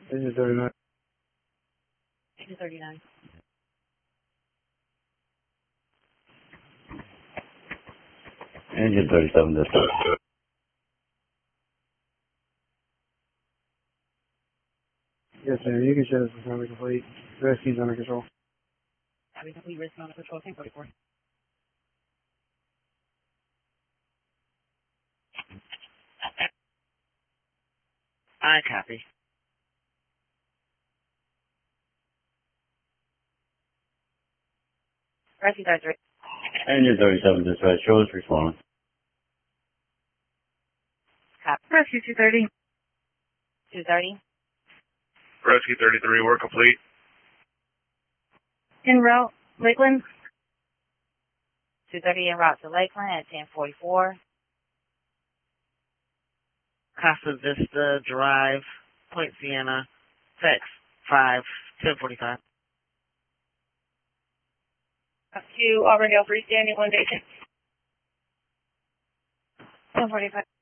Engine 39. Engine 39. Engine 37 dispatch. Yes, ma'am. You can shut us from complete. Rescue's under control. Having complete risk under control, 1044. I copy. Rescue 33. Engine 37 dispatch. Show us responding. Copy. Rescue 230. 230. Rescue 33, we're complete. En route, Lakeland. 230 en route to Lakeland at 1044. Casa Vista Drive, Point Siena, text 1045. To Auburndale freestanding 1 day 1045.